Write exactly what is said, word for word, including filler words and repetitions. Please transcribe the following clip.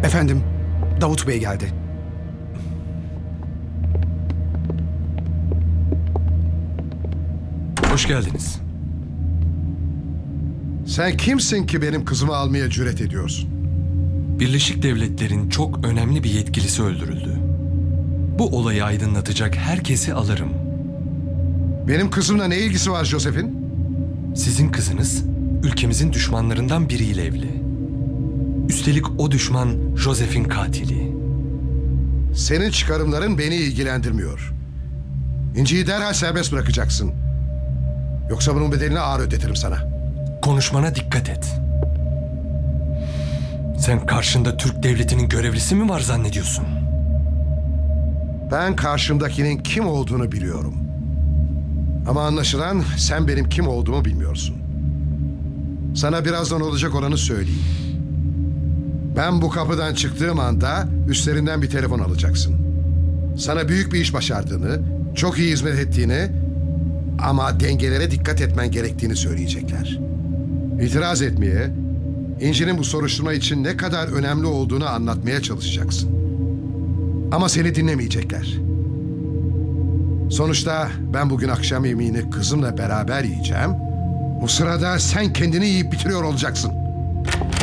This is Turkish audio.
Efendim, Davut Bey geldi. Hoş geldiniz. Sen kimsin ki benim kızımı almaya cüret ediyorsun? Birleşik Devletler'in çok önemli bir yetkilisi öldürüldü. Bu olayı aydınlatacak herkesi alırım. Benim kızımla ne ilgisi var Joseph'in? Sizin kızınız ülkemizin düşmanlarından biriyle evli. Üstelik o düşman Joseph'in katili. Senin çıkarımların beni ilgilendirmiyor. İnci'yi derhal serbest bırakacaksın. Yoksa bunun bedelini ağır ödetirim sana. Konuşmana dikkat et. Sen karşında Türk devletinin görevlisi mi var zannediyorsun? Ben karşımdakinin kim olduğunu biliyorum. Ama anlaşılan sen benim kim olduğumu bilmiyorsun. Sana birazdan olacak olanı söyleyeyim. Ben bu kapıdan çıktığım anda üstlerinden bir telefon alacaksın. Sana büyük bir iş başardığını, çok iyi hizmet ettiğini ama dengelere dikkat etmen gerektiğini söyleyecekler. İtiraz etmeye, İnci'nin bu soruşturma için ne kadar önemli olduğunu anlatmaya çalışacaksın. Ama seni dinlemeyecekler. Sonuçta ben bugün akşam yemeğini kızımla beraber yiyeceğim. Bu sırada sen kendini yiyip bitiriyor olacaksın.